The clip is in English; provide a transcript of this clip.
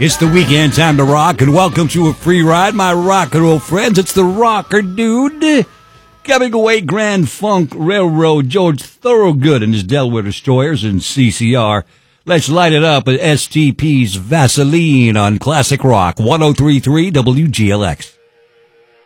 It's the weekend, time to rock, and welcome to a free ride, my rock and roll friends. It's the Rocker Dude. Coming away, Grand Funk Railroad, George Thorogood and his Delaware Destroyers and CCR. Let's light it up at STP's Vaseline on Classic Rock 103.3 WGLX.